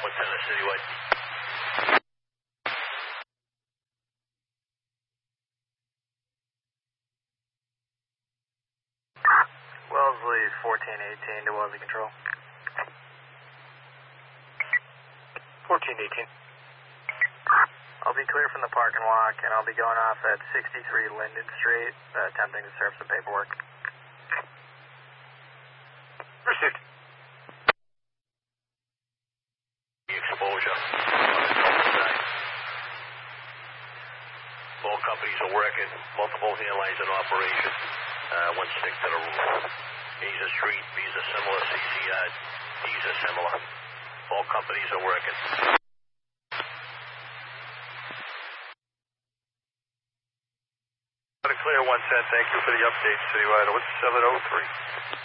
110 citywide. Wellesley 1418 to Wellesley Control. 1418. I'll be clear from the park and walk, and I'll be going off at 63 Linden Street, attempting to serve some paperwork. Received. Exposure. All companies are working, multiple handlines in operation. One stick to the roof. A's a street, B's a similar, C's D's a similar. All companies are working. Clear 110, thank you for the update, citywide. What's 703?